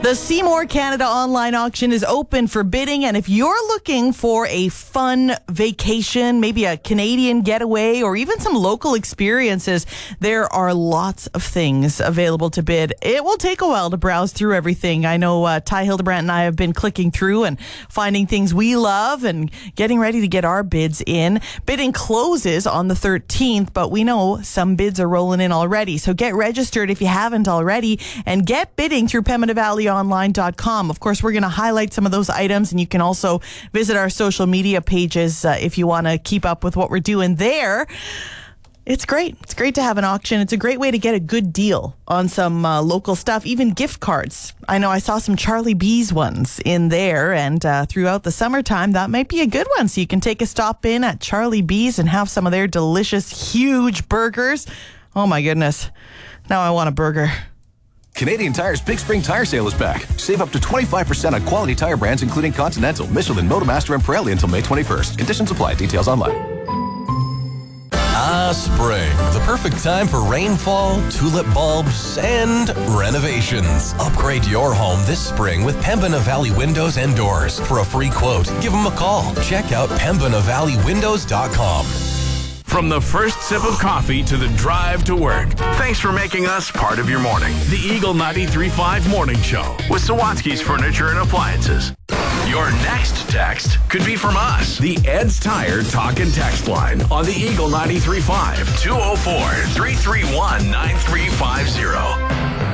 The Seymour Canada online auction is open for bidding, and if you're looking for a fun vacation, maybe a Canadian getaway, or even some local experiences, there are lots of things available to bid. It will take a while to browse through everything. I know Ty Hildebrandt and I have been clicking through and finding things we love and getting ready to get our bids in. Bidding closes on the 13th, but we know some bids are rolling in already. So get registered if you haven't already, and get bidding through PembinaValleyOnline.com. Of course, we're going to highlight some of those items, and you can also visit our social media pages if you want to keep up with what we're doing there. It's great. It's great to have an auction. It's a great way to get a good deal on some local stuff, even gift cards. I know I saw some Charlie B's ones in there, and throughout the summertime, that might be a good one. So you can take a stop in at Charlie B's and have some of their delicious, huge burgers. Oh my goodness. Now I want a burger. Canadian Tire's Big Spring Tire Sale is back. Save up to 25% on quality tire brands including Continental, Michelin, Motomaster, and Pirelli until May 21st. Conditions apply. Details online. Spring. The perfect time for rainfall, tulip bulbs, and renovations. Upgrade your home this spring with Pembina Valley Windows and Doors. For a free quote, give them a call. Check out PembinaValleyWindows.com. From the first sip of coffee to the drive to work, thanks for making us part of your morning. The Eagle 93.5 Morning Show with Sawatsky's Furniture and Appliances. Your next text could be from us. The Ed's Tire Talk and Text Line on the Eagle 93.5 204-331-9350.